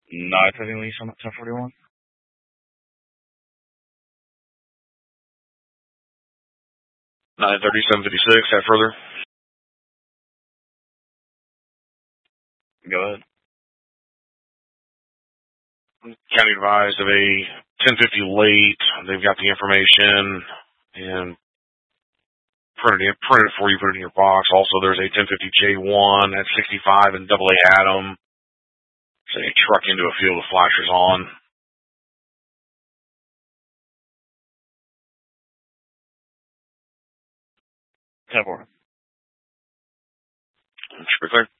Not having lease on that 1041. $937.56. That further? Go ahead. County advised of a 1050 late. They've got the information and printed it for you, put it in your box. Also, there's a 1050J1 at 65 and AA Adam. So a truck into a field with flashers on. Should be clear.